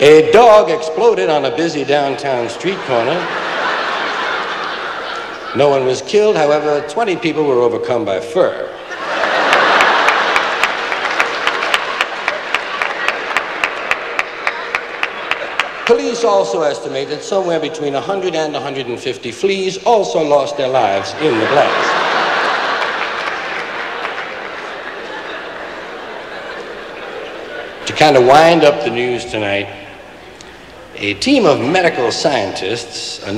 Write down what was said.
A dog exploded on a busy downtown street corner. No one was killed, however, 20 people were overcome by fur. Police also estimate that somewhere between 100 and 150 fleas also lost their lives in the blast. To kind of wind up the news tonight, a team of medical scientists